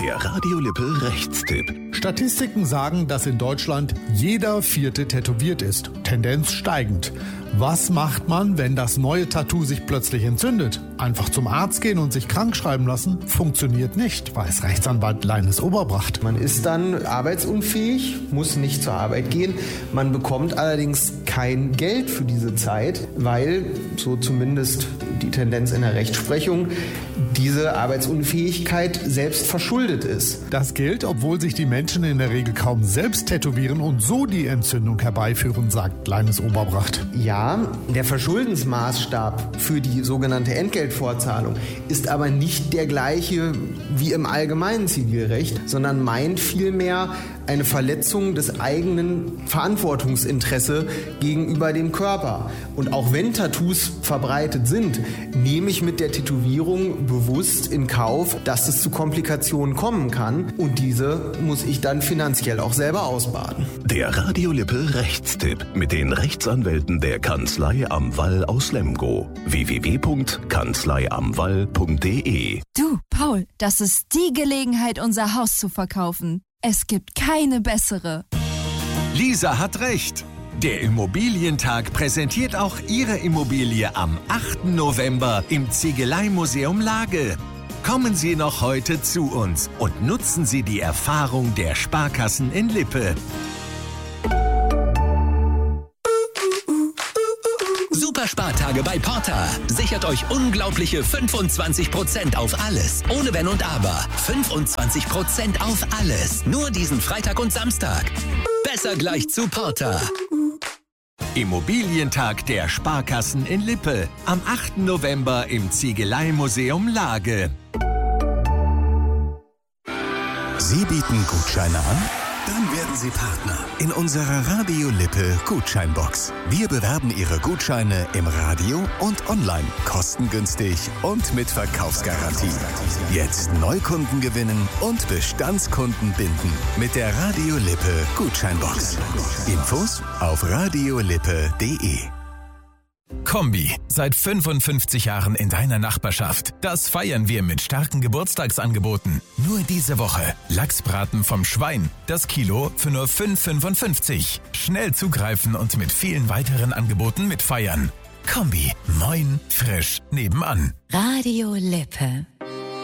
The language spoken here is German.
Der Radio Lippe Rechtstipp. Statistiken sagen, dass in Deutschland jeder Vierte tätowiert ist. Tendenz steigend. Was macht man, wenn das neue Tattoo sich plötzlich entzündet? Einfach zum Arzt gehen und sich krank schreiben lassen? Funktioniert nicht, weiß Rechtsanwalt Leines Oberbracht. Man ist dann arbeitsunfähig, muss nicht zur Arbeit gehen. Man bekommt allerdings kein Geld für diese Zeit, weil, so zumindest die Tendenz in der Rechtsprechung, diese Arbeitsunfähigkeit selbst verschuldet ist. Das gilt, obwohl sich die Menschen in der Regel kaum selbst tätowieren und so die Entzündung herbeiführen, sagt Leines Oberbracht. Ja, der Verschuldensmaßstab für die sogenannte Entgeltvorzahlung ist aber nicht der gleiche wie im allgemeinen Zivilrecht, sondern meint vielmehr eine Verletzung des eigenen Verantwortungsinteresses gegenüber dem Körper. Und auch wenn Tattoos verbreitet sind, nehme ich mit der Tätowierung bewusst in Kauf, dass es zu Komplikationen kommen kann. Und diese muss ich dann finanziell auch selber ausbaden. Der Radio Lippe Rechtstipp mit den Rechtsanwälten der Kanzlei am Wall aus Lemgo. www.kanzleiamwall.de. Du, Paul, das ist die Gelegenheit, unser Haus zu verkaufen. Es gibt keine bessere. Lisa hat recht. Der Immobilientag präsentiert auch Ihre Immobilie am 8. November im Ziegeleimuseum Lage. Kommen Sie noch heute zu uns und nutzen Sie die Erfahrung der Sparkassen in Lippe. Superspartage bei Porta. Sichert euch unglaubliche 25% auf alles. Ohne Wenn und Aber. 25% auf alles. Nur diesen Freitag und Samstag. Besser gleich zu Porta. Immobilientag der Sparkassen in Lippe. Am 8. November im Ziegeleimuseum Lage. Sie bieten Gutscheine an? Dann werden Sie Partner in unserer Radio Lippe Gutscheinbox. Wir bewerben Ihre Gutscheine im Radio und online, kostengünstig und mit Verkaufsgarantie. Jetzt Neukunden gewinnen und Bestandskunden binden mit der Radio Lippe Gutscheinbox. Infos auf radiolippe.de. Kombi, seit 55 Jahren in deiner Nachbarschaft. Das feiern wir mit starken Geburtstagsangeboten. Nur diese Woche Lachsbraten vom Schwein, das Kilo für nur 5,55. Schnell zugreifen und mit vielen weiteren Angeboten mitfeiern. Kombi, moin, frisch, nebenan. Radio Lippe.